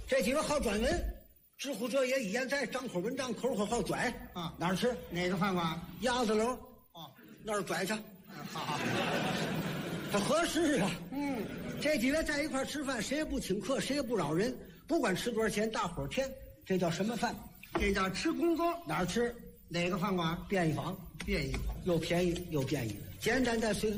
这几个好转文，知乎者也一言在，张口文章，口口好拽啊哪儿吃？ 哪个饭馆？ 鸭子楼哦， 那儿拽着， 好， 它合适啊。 嗯， 这几位在一块吃饭，谁也不请客，谁也不扰人，不管吃多少钱，大伙儿填。这叫什么饭？ 这叫吃工作。 哪儿吃？ 哪个饭馆？ 便宜坊， 便宜坊。 又便宜又便宜，简单再随